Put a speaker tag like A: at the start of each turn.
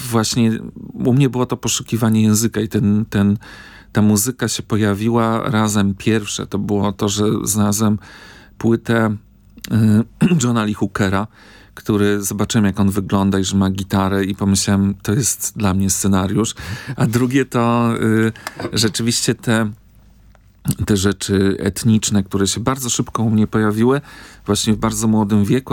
A: właśnie u mnie było to poszukiwanie języka i ta muzyka się pojawiła razem pierwsze. To było to, że znalazłem płytę Johna Lee Hookera, który zobaczyłem, jak on wygląda i że ma gitarę i pomyślałem, to jest dla mnie scenariusz. A drugie to rzeczywiście te rzeczy etniczne, które się bardzo szybko u mnie pojawiły, właśnie w bardzo młodym wieku,